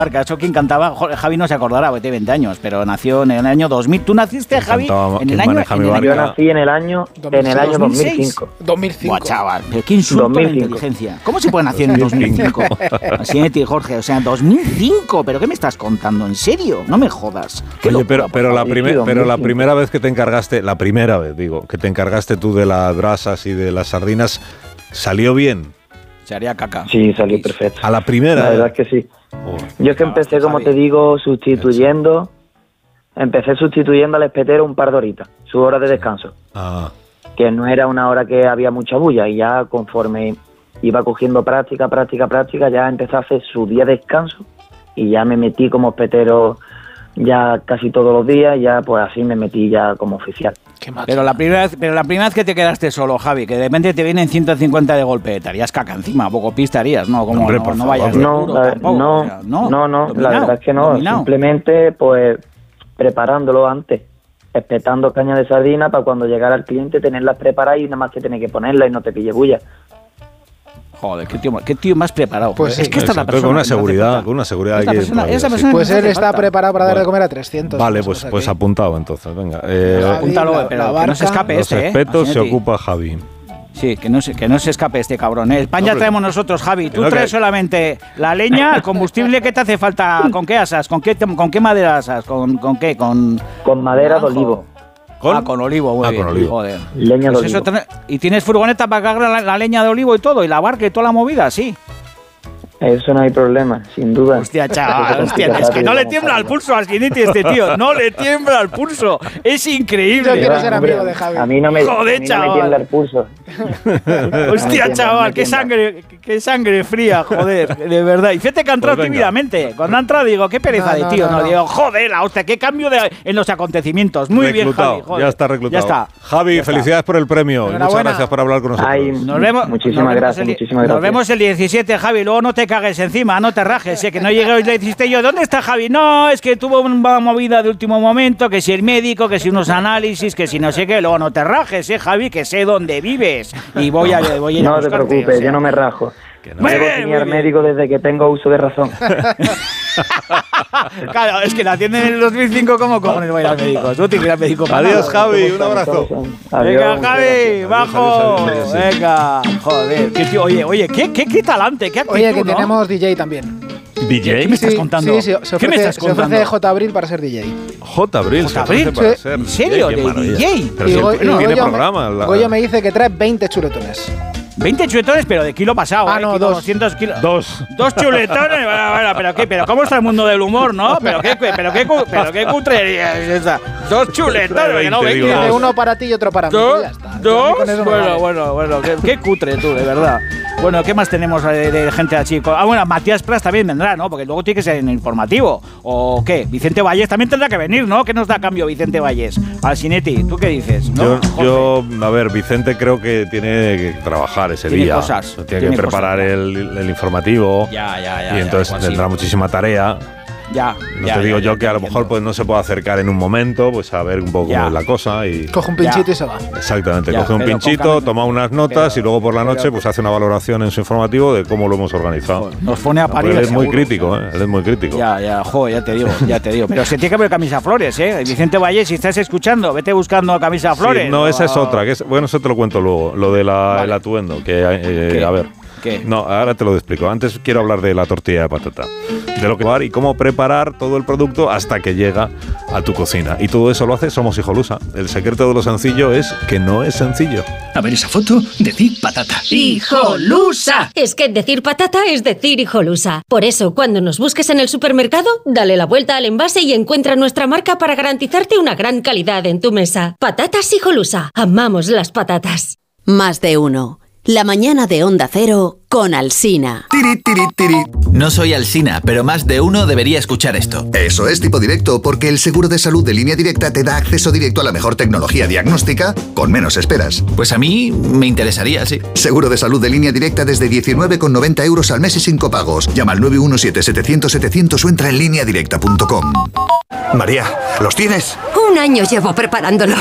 Eso quien cantaba, Javi no se acordará, porque tiene 20 años, pero nació en el año 2000. ¿Tú naciste, Javi? En el año... Yo nací en el año 2005. 2005. Buah, chaval, pero qué insulto 2005. La inteligencia. ¿Cómo se puede nacer en 2005? Así es, Jorge, o sea, 2005. ¿Pero qué me estás contando? ¿En serio? No me jodas. Oye, pero la primera vez que te encargaste, que te encargaste tú de las brasas y de las sardinas, ¿salió bien? Se haría caca. Sí, salió perfecto. ¿A la primera? La verdad es que sí. Yo es que empecé, como te digo, sustituyendo al espetero un par de horitas, su hora de descanso. Que no era una hora que había mucha bulla, y ya conforme iba cogiendo práctica, ya empecé a hacer su día de descanso y ya me metí como espetero ya casi todos los días, ya pues así me metí ya como oficial. Pero la primera vez que te quedaste solo, Javi, que de repente te vienen 150 de golpe, te harías caca encima, poco pis te harías, ¿no? Como hombre, no vayas no, la verdad es que no, simplemente pues preparándolo antes, espetando caña de sardina para cuando llegara el cliente tenerlas preparadas y nada más que tener que ponerlas y no te pille bulla. Joder, qué tío más preparado. Pues es que esta es la persona. Con una seguridad esa persona pues él está preparado para dar de comer a 300. Vale, pues apuntado entonces, venga. Apúntalo, pero que no se escape los espetos se ocupa Javi. Sí, que no se escape este cabrón. El pan ya traemos nosotros, Javi. Tú traes solamente la leña, el combustible. ¿Qué te hace falta? ¿Con qué asas? ¿Con qué madera asas? ¿Con qué? Con madera de olivo. Con olivo, güey. Con olivo. Joder. Leña de olivo. ¿Y tienes furgoneta para cargar la leña de olivo y todo? ¿Y la barca y toda la movida? Sí. Eso no hay problema, sin duda. Hostia, chaval, es que no le tiembla al pulso a Skinity este tío. No le tiembla al pulso. Es increíble. Yo quiero ser amigo de Javi. A mí no me tiembla el pulso. Hostia, chaval, qué sangre fría, joder, de verdad. Y fíjate que ha entrado tímidamente. Cuando ha entrado digo, qué pereza de tío. No, digo, joder, la hostia, qué cambio en los acontecimientos. Muy bien, Javi. Ya está reclutado. Ya está. Javi, felicidades por el premio. Muchas gracias por hablar con nosotros. Muchísimas gracias. Nos vemos el 17, Javi. Luego no te cagues encima, no te rajes, que no llegué y le dijiste yo, ¿dónde está Javi? No, es que tuvo una movida de último momento, que si el médico, que si unos análisis, que si no sé qué, luego no te rajes, Javi, que sé dónde vives y voy a ir a buscarte. No te preocupes, yo no me rajo. No debo tener médico desde que tengo uso de razón. Claro, es que la atienden en el 2005, ¿cómo cojones voy a ir al médico? Tú tienes que ir al médico. Adiós, Javi, un abrazo. Venga, Javi, bajo. Venga, joder, qué tío, oye, qué talante, qué actitud. Oye, que tenemos DJ también. ¿DJ? ¿Qué me estás contando? Sí, se ofrece J. Abril para ser DJ. J. Abril, ¿en serio? ¿De DJ? Pero tiene programa. Goyo me dice que trae 20 chuletones. 20 chuletones, pero de kilo pasado. No, 200 kilos. Dos chuletones. Bueno, pero ¿cómo está el mundo del humor, no? Pero qué cutrería es esa. 2 chuletones, que no venga. Uno para ti y otro para mí. Ya está. ¿Dos? Bueno, qué cutre tú, de verdad. Bueno, ¿qué más tenemos de gente así? Bueno, Matías Prats también vendrá, ¿no? Porque luego tiene que ser en el informativo. ¿O qué? Vicente Vallés también tendrá que venir, ¿no? ¿Qué nos da a cambio Vicente Vallés? Alcinetti, ¿tú qué dices? ¿No? Yo, a ver, Vicente creo que tiene que trabajar ese día. Tiene que preparar el informativo. Ya. Y entonces tendrá muchísima tarea. No te digo yo que a lo mejor pues no se puede acercar en un momento, pues a ver un poco la cosa y... Coge un pinchito y se va. Exactamente, coge un pinchito, toma unas notas y luego por la noche pues hace una valoración en su informativo de cómo lo hemos organizado. Nos pone a parir. Él es muy crítico, él es muy crítico. Ya te digo. Pero se tiene que ver camisa flores, Vicente Valle, si estás escuchando, vete buscando camisa flores. No, esa es otra, bueno, eso te lo cuento luego, lo de el atuendo, que a ver... ¿Qué? No, ahora te lo explico. Antes quiero hablar de la tortilla de patata, de lo que va y cómo preparar todo el producto hasta que llega a tu cocina. Y todo eso lo hace Somos Hijolusa. El secreto de lo sencillo es que no es sencillo. A ver esa foto, decir patata. ¡Hijolusa! Es que decir patata es decir Hijolusa. Por eso, cuando nos busques en el supermercado, dale la vuelta al envase y encuentra nuestra marca para garantizarte una gran calidad en tu mesa. Patatas Hijolusa. Amamos las patatas. Más de uno. La mañana de Onda Cero con Alsina. Tiri, tiri, tiri. No soy Alsina, pero más de uno debería escuchar esto. Eso es Tipo Directo, porque el seguro de salud de Línea Directa te da acceso directo a la mejor tecnología diagnóstica con menos esperas. Pues a mí me interesaría, sí. Seguro de salud de Línea Directa desde 19,90 euros al mes y sin copagos. Llama al 917-700-700 o entra en lineadirecta.com. María, ¿los tienes? 1 año llevo preparándolos.